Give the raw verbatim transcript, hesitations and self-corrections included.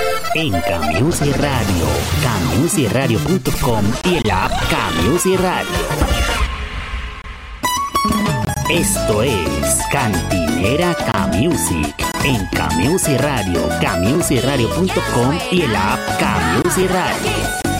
En K-Music Radio, K Music Radio punto com y el app K-Music Radio. Esto es Cantinera K-Music en K-Music Radio, K Music Radio punto com y el app K Music Radio.